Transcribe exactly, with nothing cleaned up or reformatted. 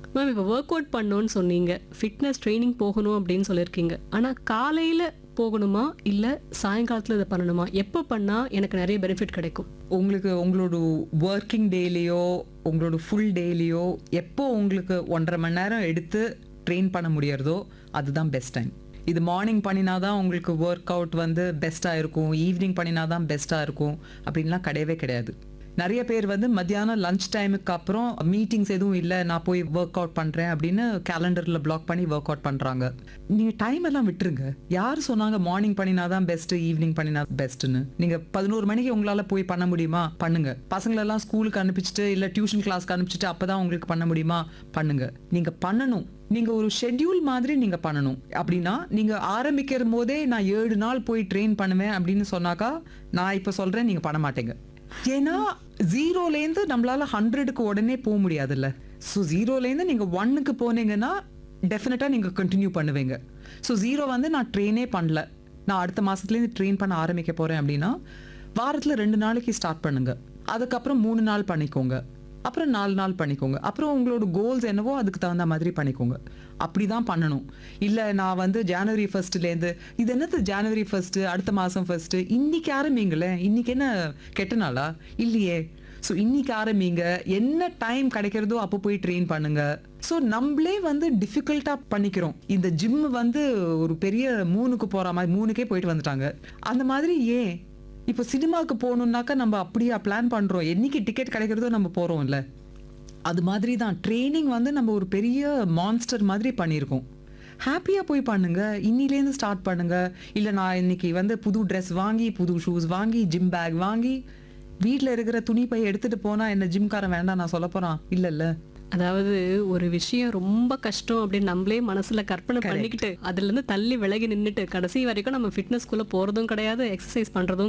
Ma'am இப்போ work out பண்ணணும்னு சொன்னீங்க, ஃபிட்னஸ் ட்ரைனிங் போகணும் அப்படின்னு சொல்லியிருக்கீங்க. ஆனால் காலையில் போகணுமா இல்லை சாயங்காலத்தில் இதை பண்ணணுமா? எப்போ பண்ணால் எனக்கு நிறைய பெனிஃபிட் கிடைக்கும்? உங்களுக்கு உங்களோட ஒர்க்கிங் டேலையோ உங்களோட ஃபுல் டேலையோ எப்போ உங்களுக்கு ஒன்றரை மணி நேரம் எடுத்து ட்ரெயின் பண்ண முடியறதோ அதுதான் பெஸ்ட் டைம். இது மார்னிங் பண்ணினா தான் உங்களுக்கு ஒர்க் அவுட் வந்து பெஸ்ட்டாக இருக்கும், ஈவினிங் பண்ணினா தான் பெஸ்ட்டாக இருக்கும் அப்படின்லாம் கிடையவே கிடையாது. நிறைய பேர் வந்து மத்தியானம் லஞ்ச் டைமுக்கு அப்புறம் மீட்டிங்ஸ் எதுவும் இல்லை, நான் போய் ஒர்க் அவுட் பண்ணுறேன் அப்படின்னு கேலண்டரில் பிளாக் பண்ணி ஒர்க் அவுட் பண்ணுறாங்க. நீங்கள் டைம் எல்லாம் விட்டுருங்க. யார் சொன்னாங்க மார்னிங் பண்ணினா தான் பெஸ்ட்டு, ஈவினிங் பண்ணினா பெஸ்ட்டுன்னு? நீங்கள் பதினோரு மணிக்கு உங்களால் போய் பண்ண முடியுமா? பண்ணுங்க. பசங்களெல்லாம் ஸ்கூலுக்கு அனுப்பிச்சிட்டு இல்லை டியூஷன் கிளாஸ்க்கு அனுப்பிச்சிட்டு அப்போ தான் உங்களுக்கு பண்ண முடியுமா? பண்ணுங்க. நீங்கள் பண்ணணும். நீங்கள் ஒரு ஷெட்யூல் மாதிரி நீங்கள் பண்ணணும். அப்படின்னா நீங்கள் ஆரம்பிக்கிற போதே நான் ஏழு நாள் போய் ட்ரெயின் பண்ணுவேன் அப்படின்னு சொன்னாக்கா நான் இப்போ சொல்கிறேன், நீங்கள் பண்ண மாட்டேங்க. ஏன்னா ஜீரோலேருந்து நம்மளால ஹண்ட்ரடுக்கு உடனே போக முடியாதுல்ல. ஸோ ஜீரோலேருந்து நீங்கள் ஒன்னுக்கு போனீங்கன்னா டெஃபினட்டாக நீங்கள் கண்டினியூ பண்ணுவீங்க. ஸோ ஜீரோ வந்து நான் ட்ரெயினே பண்ணல, நான் அடுத்த மாதத்துலேருந்து ட்ரெயின் பண்ண ஆரம்பிக்க போகிறேன் அப்படின்னா வாரத்தில் ரெண்டு நாளைக்கு ஸ்டார்ட் பண்ணுங்க. அதுக்கப்புறம் மூணு நாள் பண்ணிக்கோங்க, அப்புறம் நாலு நாள் பண்ணிக்கோங்க, அப்புறம் உங்களோட கோல்ஸ் என்னவோ அதுக்கு தகுந்த மாதிரி பண்ணிக்கோங்க. அப்படி தான் பண்ணணும். இல்லை நான் வந்து ஜனவரி ஃபர்ஸ்ட்லேருந்து இது என்னது ஜனவரி ஃபர்ஸ்ட்டு அடுத்த மாதம் ஃபர்ஸ்ட்டு இன்னைக்கு ஆரம்பிங்களேன், இன்னைக்கு என்ன கெட்ட நாளா? இல்லையே. ஸோ இன்னைக்கு ஆரம்பிங்க, என்ன டைம் கிடைக்கிறதோ அப்போ போய் ட்ரெயின் பண்ணுங்க. ஸோ நம்மளே வந்து டிஃபிகல்ட்டாக பண்ணிக்கிறோம். இந்த ஜிம் வந்து ஒரு பெரிய மூணுக்கு போகிற மாதிரி மூணுக்கே போயிட்டு வந்துட்டாங்க. அந்த மாதிரி ஏன் இப்போ சினிமாவுக்கு போகணுன்னாக்கா நம்ம அப்படியா பிளான் பண்ணுறோம், என்னைக்கு டிக்கெட் கிடைக்கிறதோ நம்ம போகிறோம் இல்லை? அது மாதிரி தான் ட்ரைனிங் வந்து நம்ம ஒரு பெரிய மான்ஸ்டர் மாதிரி பண்ணியிருக்கோம். ஹாப்பியாக போய் பண்ணுங்க, இன்னிலேருந்து ஸ்டார்ட் பண்ணுங்க. இல்லை நான் இன்னைக்கு வந்து புது ட்ரெஸ் வாங்கி புது ஷூஸ் வாங்கி ஜிம் பேக் வாங்கி வீட்டில் இருக்கிற துணி பை எடுத்துகிட்டு போனால் என்ன ஜிம்காரன் வேண்டாம் நான் சொல்ல போகிறான்? இல்லைல்ல. அதாவது ஒரு விஷயம் ரொம்ப கஷ்டம் அப்படின்னு நம்மளே மனசுல கற்பனை பண்ணிக்கிட்டு அதுல இருந்து தள்ளி விலகி நின்றுட்டு கடைசி வரைக்கும் நம்ம ஃபிட்னஸ்குள்ள போறதும் கிடையாது, எக்ஸசைஸ் பண்றதும்